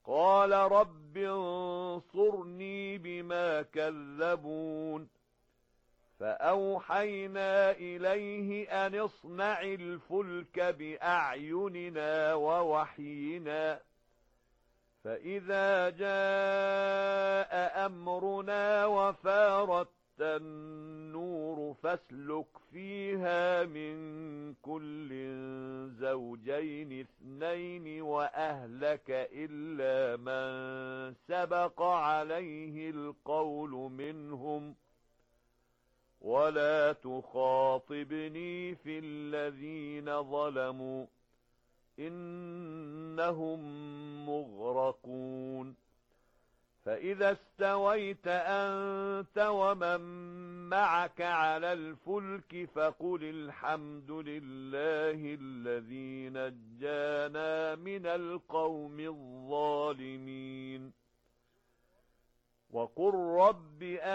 قال رب انصرني بما كذبون فأوحينا إليه أن اصنع الفلك بأعيننا ووحينا فإذا جاء أمرنا وفارت النور فاسلك فيها من كل زوجين اثنين وأهلك إلا من سبق عليه القول منهم ولا تخاطبني في الذين ظلموا إنهم مغرقون فإذا استويت أنت ومن معك على الفلك فقل الحمد لله الذي نجانا من القوم الظالمين وقل رب